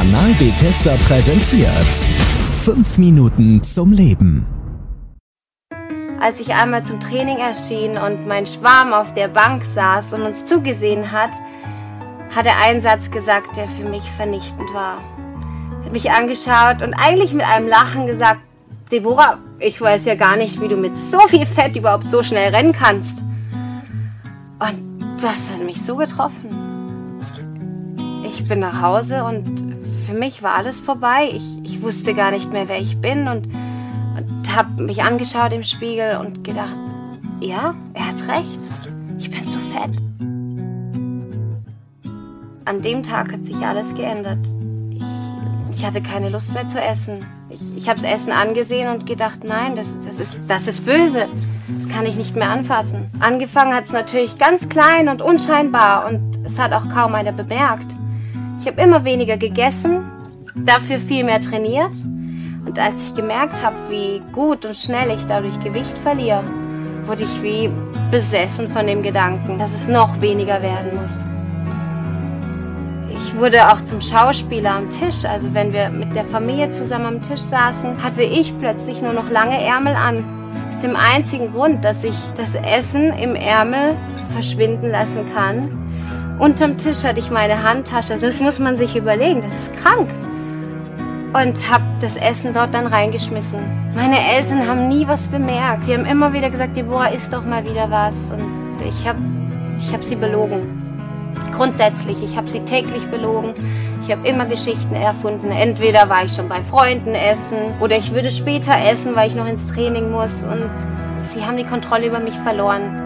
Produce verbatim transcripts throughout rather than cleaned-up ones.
Kanal Bethesda präsentiert fünf Minuten zum Leben. Als ich einmal zum Training erschien und mein Schwarm auf der Bank saß und uns zugesehen hat, hat er einen Satz gesagt, der für mich vernichtend war. Er hat mich angeschaut und eigentlich mit einem Lachen gesagt: Deborah, ich weiß ja gar nicht, wie du mit so viel Fett überhaupt so schnell rennen kannst. Und das hat mich so getroffen. Ich bin nach Hause und für mich war alles vorbei. Ich, ich wusste gar nicht mehr, wer ich bin und, und habe mich angeschaut im Spiegel und gedacht, ja, er hat recht. Ich bin zu fett. An dem Tag hat sich alles geändert. Ich, ich hatte keine Lust mehr zu essen. Ich, ich habe das Essen angesehen und gedacht, nein, das, das, ist, das ist böse. Das kann ich nicht mehr anfassen. Angefangen hat es natürlich ganz klein und unscheinbar und es hat auch kaum einer bemerkt. Ich habe immer weniger gegessen, dafür viel mehr trainiert. Und als ich gemerkt habe, wie gut und schnell ich dadurch Gewicht verliere, wurde ich wie besessen von dem Gedanken, dass es noch weniger werden muss. Ich wurde auch zum Schauspieler am Tisch. Also wenn wir mit der Familie zusammen am Tisch saßen, hatte ich plötzlich nur noch lange Ärmel an. Aus dem einzigen Grund, dass ich das Essen im Ärmel verschwinden lassen kann. Unterm Tisch hatte ich meine Handtasche. Das muss man sich überlegen, das ist krank. Und habe das Essen dort dann reingeschmissen. Meine Eltern haben nie was bemerkt. Sie haben immer wieder gesagt, Deborah, isst doch mal wieder was. Und ich habe ich hab sie belogen. Grundsätzlich, ich habe sie täglich belogen. Ich habe immer Geschichten erfunden. Entweder war ich schon bei Freunden essen oder ich würde später essen, weil ich noch ins Training muss. Und sie haben die Kontrolle über mich verloren.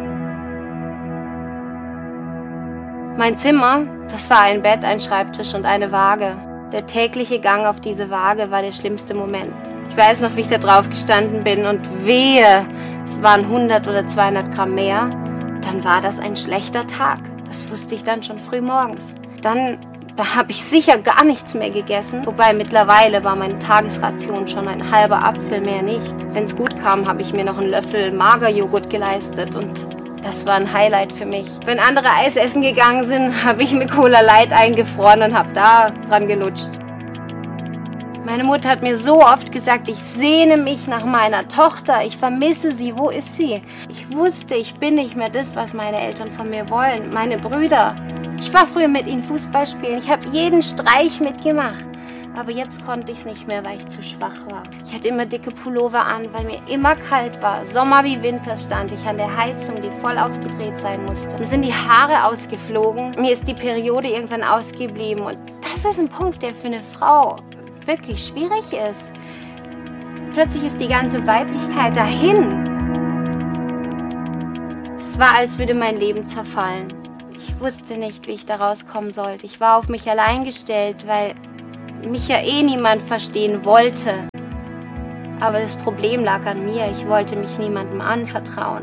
Mein Zimmer, das war ein Bett, ein Schreibtisch und eine Waage. Der tägliche Gang auf diese Waage war der schlimmste Moment. Ich weiß noch, wie ich da drauf gestanden bin und wehe, es waren hundert oder zweihundert Gramm mehr. Dann war das ein schlechter Tag. Das wusste ich dann schon früh morgens. Dann habe ich sicher gar nichts mehr gegessen. Wobei mittlerweile war meine Tagesration schon ein halber Apfel, mehr nicht. Wenn es gut kam, habe ich mir noch einen Löffel Magerjoghurt geleistet und das war ein Highlight für mich. Wenn andere Eis essen gegangen sind, habe ich mir Cola Light eingefroren und habe da dran gelutscht. Meine Mutter hat mir so oft gesagt, ich sehne mich nach meiner Tochter, ich vermisse sie, wo ist sie? Ich wusste, ich bin nicht mehr das, was meine Eltern von mir wollen, meine Brüder. Ich war früher mit ihnen Fußball spielen, ich habe jeden Streich mitgemacht. Aber jetzt konnte ich es nicht mehr, weil ich zu schwach war. Ich hatte immer dicke Pullover an, weil mir immer kalt war. Sommer wie Winter stand ich an der Heizung, die voll aufgedreht sein musste. Mir sind die Haare ausgeflogen. Mir ist die Periode irgendwann ausgeblieben. Und das ist ein Punkt, der für eine Frau wirklich schwierig ist. Plötzlich ist die ganze Weiblichkeit dahin. Es war, als würde mein Leben zerfallen. Ich wusste nicht, wie ich da rauskommen sollte. Ich war auf mich allein gestellt, weil mich ja eh niemand verstehen wollte. Aber das Problem lag an mir. Ich wollte mich niemandem anvertrauen.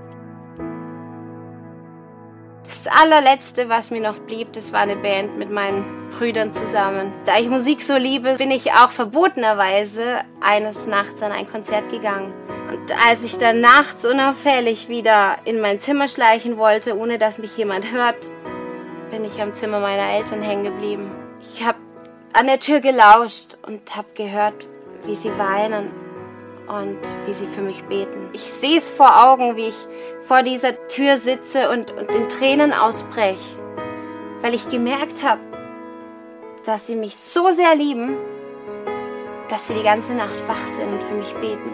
Das allerletzte, was mir noch blieb, das war eine Band mit meinen Brüdern zusammen. Da ich Musik so liebe, bin ich auch verbotenerweise eines Nachts an ein Konzert gegangen. Und als ich dann nachts unauffällig wieder in mein Zimmer schleichen wollte, ohne dass mich jemand hört, bin ich am Zimmer meiner Eltern hängen geblieben. Ich habe an der Tür gelauscht und habe gehört, wie sie weinen und wie sie für mich beten. Ich sehe es vor Augen, wie ich vor dieser Tür sitze und, und in Tränen ausbreche, weil ich gemerkt habe, dass sie mich so sehr lieben, dass sie die ganze Nacht wach sind und für mich beten.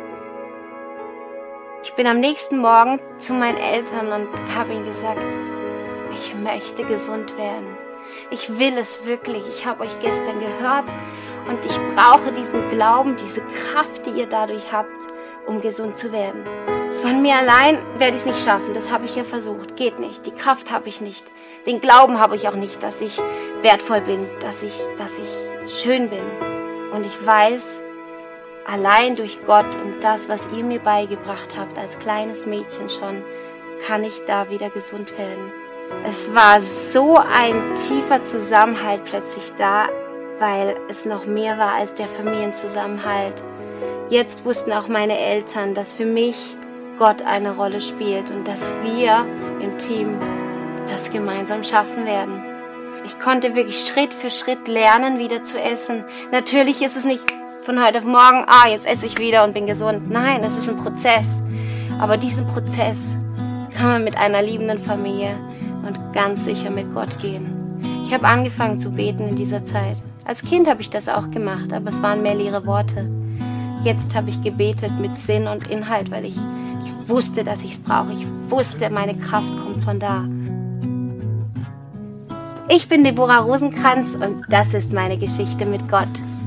Ich bin am nächsten Morgen zu meinen Eltern und habe ihnen gesagt, ich möchte gesund werden. Ich will es wirklich. Ich habe euch gestern gehört und ich brauche diesen Glauben, diese Kraft, die ihr dadurch habt, um gesund zu werden. Von mir allein werde ich es nicht schaffen. Das habe ich ja versucht. Geht nicht. Die Kraft habe ich nicht. Den Glauben habe ich auch nicht, dass ich wertvoll bin, dass ich, dass ich schön bin. Und ich weiß, allein durch Gott und das, was ihr mir beigebracht habt, als kleines Mädchen schon, kann ich da wieder gesund werden. Es war so ein tiefer Zusammenhalt plötzlich da, weil es noch mehr war als der Familienzusammenhalt. Jetzt wussten auch meine Eltern, dass für mich Gott eine Rolle spielt und dass wir im Team das gemeinsam schaffen werden. Ich konnte wirklich Schritt für Schritt lernen, wieder zu essen. Natürlich ist es nicht von heute auf morgen, ah, jetzt esse ich wieder und bin gesund. Nein, es ist ein Prozess. Aber diesen Prozess kann man mit einer liebenden Familie und ganz sicher mit Gott gehen. Ich habe angefangen zu beten in dieser Zeit. Als Kind habe ich das auch gemacht, aber es waren mehr leere Worte. Jetzt habe ich gebetet mit Sinn und Inhalt, weil ich, ich wusste, dass ich es brauche. Ich wusste, meine Kraft kommt von da. Ich bin Deborah Rosenkranz und das ist meine Geschichte mit Gott.